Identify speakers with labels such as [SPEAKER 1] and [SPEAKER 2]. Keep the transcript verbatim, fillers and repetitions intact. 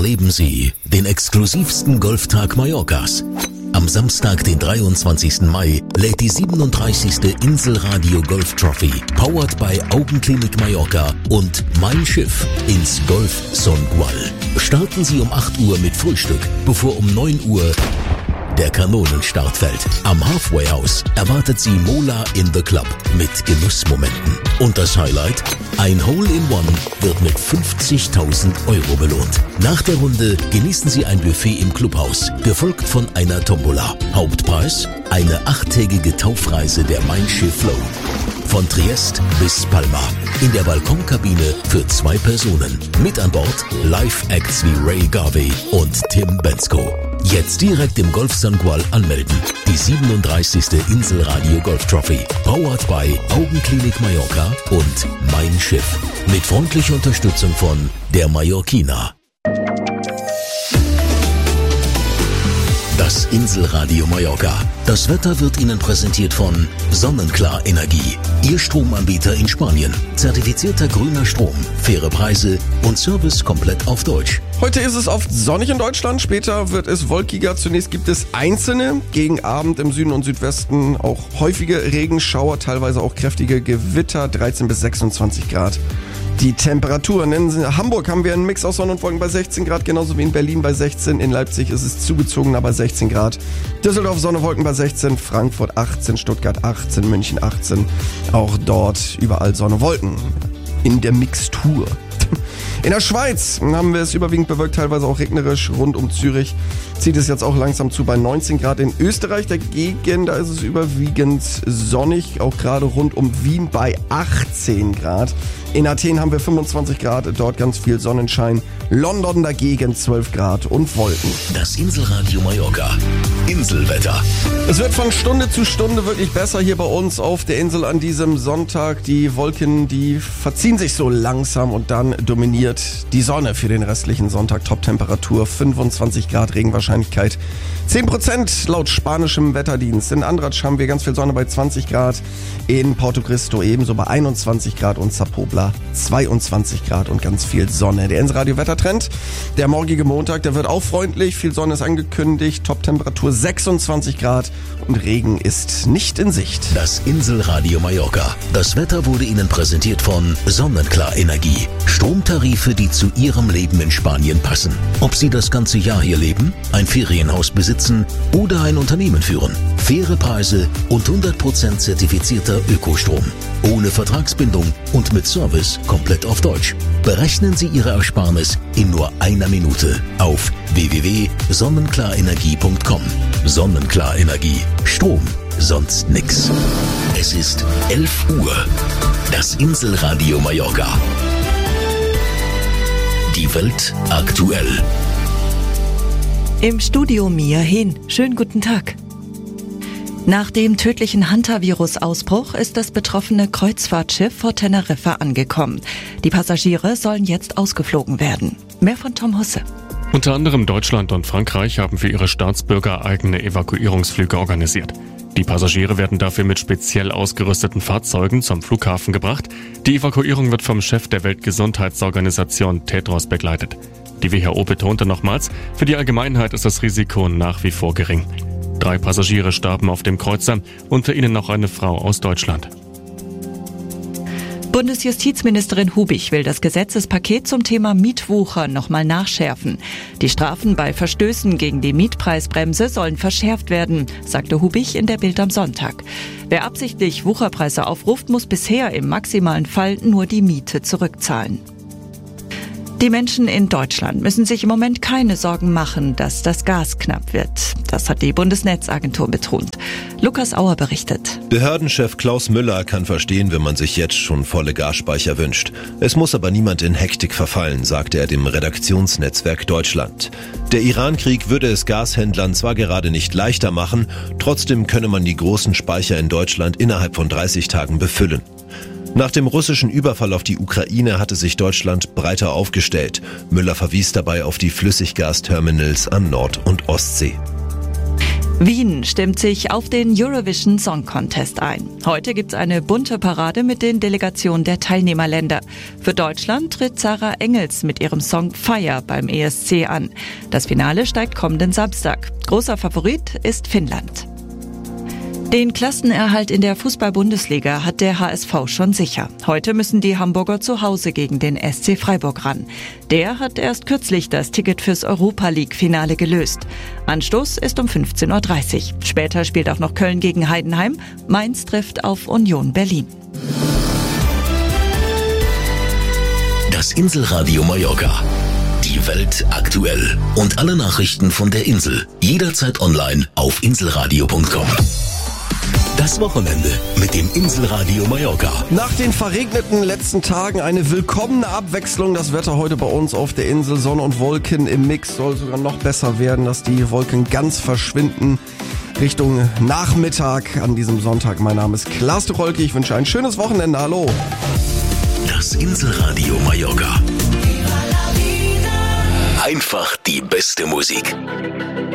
[SPEAKER 1] Erleben Sie den exklusivsten Golftag Mallorcas. Am Samstag, den dreiundzwanzigsten Mai, lädt die siebenunddreißigste Inselradio Golf Trophy, powered by Augenklinik Mallorca und Mein Schiff ins Golf Songual. Starten Sie um acht Uhr mit Frühstück, bevor um neun Uhr der Kanonenstart fällt. Am Halfway House erwartet Sie Mola in the Club mit Genussmomenten. Und das Highlight? Ein Hole-in-One wird mit fünfzigtausend Euro belohnt. Nach der Runde genießen Sie ein Buffet im Clubhaus, gefolgt von einer Tombola. Hauptpreis? Eine achttägige Taufreise der Mein Schiff Flow. Von Triest bis Palma. In der Balkonkabine für zwei Personen. Mit an Bord Live-Acts wie Ray Garvey und Tim Bensko. Jetzt direkt im Golf Songual anmelden. Die siebenunddreißigste Inselradio Golf Trophy. Powered by Augenklinik Mallorca und Mein Schiff. Mit freundlicher Unterstützung von der Mallorquina. Das Inselradio Mallorca. Das Wetter wird Ihnen präsentiert von Sonnenklar Energie. Ihr Stromanbieter in Spanien. Zertifizierter grüner Strom, faire Preise und Service komplett auf Deutsch.
[SPEAKER 2] Heute ist es oft sonnig in Deutschland, später wird es wolkiger. Zunächst gibt es einzelne, gegen Abend im Süden und Südwesten auch häufige Regenschauer, teilweise auch kräftige Gewitter, dreizehn bis sechsundzwanzig Grad. Die Temperaturen in Hamburg haben wir einen Mix aus Sonne und Wolken bei sechzehn Grad, genauso wie in Berlin bei sechzehn. In Leipzig ist es zugezogen, aber sechzehn Grad. Düsseldorf Sonne, Wolken bei sechzehn, Frankfurt achtzehn, Stuttgart achtzehn, München achtzehn. Auch dort überall Sonne, Wolken in der Mixtur. In der Schweiz haben wir es überwiegend bewölkt, teilweise auch regnerisch. Rund um Zürich zieht es jetzt auch langsam zu bei neunzehn Grad. In Österreich dagegen, da ist es überwiegend sonnig, auch gerade rund um Wien bei achtzehn Grad. In Athen haben wir fünfundzwanzig Grad, dort ganz viel Sonnenschein. London dagegen zwölf Grad und Wolken.
[SPEAKER 1] Das Inselradio Mallorca. Inselwetter.
[SPEAKER 2] Es wird von Stunde zu Stunde wirklich besser hier bei uns auf der Insel an diesem Sonntag. Die Wolken, die verziehen sich so langsam und dann dominiert die Sonne für den restlichen Sonntag. Top-Temperatur fünfundzwanzig Grad, Regenwahrscheinlichkeit zehn Prozent laut spanischem Wetterdienst. In Andratsch haben wir ganz viel Sonne bei zwanzig Grad. In Porto Cristo ebenso bei einundzwanzig Grad und Zapobla zweiundzwanzig Grad und ganz viel Sonne. Der Inselradio Wettertrend. Der morgige Montag, der wird auch freundlich. Viel Sonne ist angekündigt. Top-Temperatur sechsundzwanzig Grad und Regen ist nicht in Sicht.
[SPEAKER 1] Das Inselradio Mallorca. Das Wetter wurde Ihnen präsentiert von Sonnenklar Energie. Stromtarife, die zu Ihrem Leben in Spanien passen. Ob Sie das ganze Jahr hier leben, ein Ferienhaus besitzen oder ein Unternehmen führen. Faire Preise und hundert Prozent zertifizierter Ökostrom. Ohne Vertragsbindung und mit Service komplett auf Deutsch. Berechnen Sie Ihre Ersparnis in nur einer Minute auf w w w punkt sonnenklarenergie punkt com. Sonnenklar Energie. Strom, sonst nix. Es ist elf Uhr. Das Inselradio Mallorca. Die Welt aktuell.
[SPEAKER 3] Im Studio Mia Hin. Schönen guten Tag. Nach dem tödlichen Hantavirus-Ausbruch ist das betroffene Kreuzfahrtschiff vor Teneriffa angekommen. Die Passagiere sollen jetzt ausgeflogen werden. Mehr von Tom Husse.
[SPEAKER 4] Unter anderem Deutschland und Frankreich haben für ihre Staatsbürger eigene Evakuierungsflüge organisiert. Die Passagiere werden dafür mit speziell ausgerüsteten Fahrzeugen zum Flughafen gebracht. Die Evakuierung wird vom Chef der Weltgesundheitsorganisation Tedros begleitet. Die W H O betonte nochmals, für die Allgemeinheit ist das Risiko nach wie vor gering. Drei Passagiere starben auf dem Kreuzer, unter ihnen noch eine Frau aus Deutschland.
[SPEAKER 3] Bundesjustizministerin Hubich will das Gesetzespaket zum Thema Mietwucher nochmal nachschärfen. Die Strafen bei Verstößen gegen die Mietpreisbremse sollen verschärft werden, sagte Hubich in der Bild am Sonntag. Wer absichtlich Wucherpreise aufruft, muss bisher im maximalen Fall nur die Miete zurückzahlen. Die Menschen in Deutschland müssen sich im Moment keine Sorgen machen, dass das Gas knapp wird. Das hat die Bundesnetzagentur betont. Lukas Auer berichtet.
[SPEAKER 5] Behördenchef Klaus Müller kann verstehen, wenn man sich jetzt schon volle Gasspeicher wünscht. Es muss aber niemand in Hektik verfallen, sagte er dem Redaktionsnetzwerk Deutschland. Der Iran-Krieg würde es Gashändlern zwar gerade nicht leichter machen, trotzdem könne man die großen Speicher in Deutschland innerhalb von dreißig Tagen befüllen. Nach dem russischen Überfall auf die Ukraine hatte sich Deutschland breiter aufgestellt. Müller verwies dabei auf die Flüssiggasterminals an Nord- und Ostsee.
[SPEAKER 3] Wien stimmt sich auf den Eurovision Song Contest ein. Heute gibt's eine bunte Parade mit den Delegationen der Teilnehmerländer. Für Deutschland tritt Sarah Engels mit ihrem Song Fire beim E S C an. Das Finale steigt kommenden Samstag. Großer Favorit ist Finnland. Den Klassenerhalt in der Fußball-Bundesliga hat der H S V schon sicher. Heute müssen die Hamburger zu Hause gegen den S C Freiburg ran. Der hat erst kürzlich das Ticket fürs Europa-League-Finale gelöst. Anstoß ist um fünfzehn Uhr dreißig. Später spielt auch noch Köln gegen Heidenheim. Mainz trifft auf Union Berlin.
[SPEAKER 1] Das Inselradio Mallorca. Die Welt aktuell. Und alle Nachrichten von der Insel. Jederzeit online auf inselradio punkt com. Das Wochenende mit dem Inselradio Mallorca.
[SPEAKER 2] Nach den verregneten letzten Tagen eine willkommene Abwechslung. Das Wetter heute bei uns auf der Insel. Sonne und Wolken im Mix soll sogar noch besser werden, dass die Wolken ganz verschwinden Richtung Nachmittag an diesem Sonntag. Mein Name ist Klaas Tucholke. Ich wünsche ein schönes Wochenende. Hallo.
[SPEAKER 1] Das Inselradio Mallorca. Einfach die beste Musik.